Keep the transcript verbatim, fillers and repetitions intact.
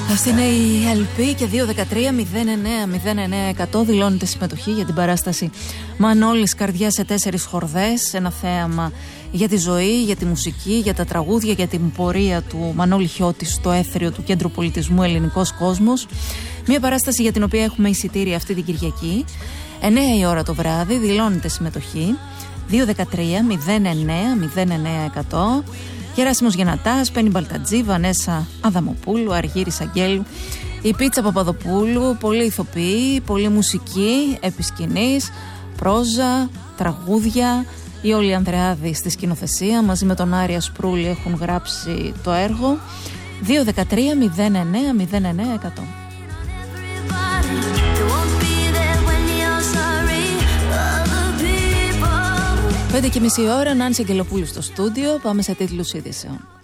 Αυτή είναι η ελ πι και δύο δεκατρία μηδέν εννέα μηδέν εννέα εκατό δηλώνεται συμμετοχή για την παράσταση Μανώλης Καρδιά σε τέσσερις χορδές. Ένα θέαμα για τη ζωή, για τη μουσική, για τα τραγούδια, για την πορεία του Μανώλη Χιώτη στο έθριο του Κέντρου Πολιτισμού Ελληνικός Κόσμος. Μια παράσταση για την οποία έχουμε εισιτήρια αυτή την Κυριακή. εννέα η ώρα το βράδυ, δηλώνεται συμμετοχή. δύο δεκατρία μηδέν εννέα μηδέν εννέα εκατό. Γεράσιμος Γεννατάς, Πέννη Μπαλτατζή, Βανέσα Αδαμοπούλου, Αργύρης Αγγέλου, η Πίτσα Παπαδοπούλου, πολλοί ηθοποιοί, πολλή μουσική επί σκηνής, πρόζα, τραγούδια. Η Όλη Ανδρεάδη στη σκηνοθεσία μαζί με τον Άρη Ασπρούλη έχουν γράψει το έργο. δύο δεκατρία μηδέν εννέα μηδέν εννέα εκατό. Πέντε και μισή ώρα, Νάνση Αγγελοπούλου στο στούντιο. Πάμε σε τίτλους ειδήσεων.